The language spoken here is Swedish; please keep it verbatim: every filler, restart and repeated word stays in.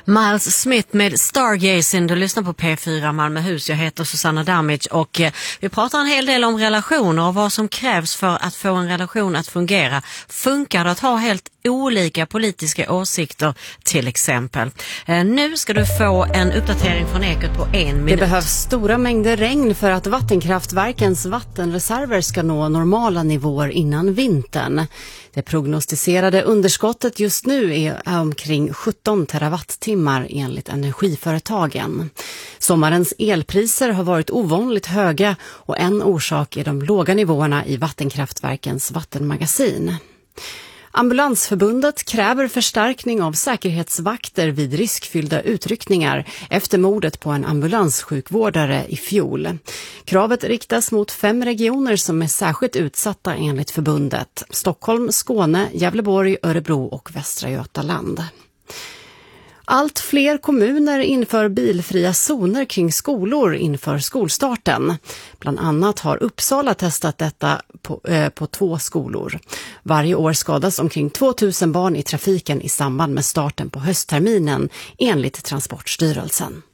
Miles Smith med Stargazing. Du lyssnar på P fyra Malmöhus. Jag heter Susanna Damage och eh, vi pratar en hel del om relationer och vad som krävs för att få en relation att fungera. Funkar det att ha helt olika politiska åsikter till exempel? Eh, nu ska du få en uppdatering från Ekot på en minut. Det behövs stora mängder regn för att vattenkraftverkens vattenreserver ska nå normala nivåer innan vintern. Det prognostiserade underskottet just nu är omkring sjutton terawattimmar enligt energiföretagen. Sommarens elpriser har varit ovanligt höga och en orsak är de låga nivåerna i vattenkraftverkens vattenmagasin. Ambulansförbundet kräver förstärkning av säkerhetsvakter vid riskfyllda utryckningar efter mordet på en ambulanssjukvårdare i fjol. Kravet riktas mot fem regioner som är särskilt utsatta enligt förbundet: Stockholm, Skåne, Gävleborg, Örebro och Västra Götaland. Allt fler kommuner inför bilfria zoner kring skolor inför skolstarten. Bland annat har Uppsala testat detta på, eh, på två skolor. Varje år skadas omkring tvåtusen barn i trafiken i samband med starten på höstterminen enligt Transportstyrelsen.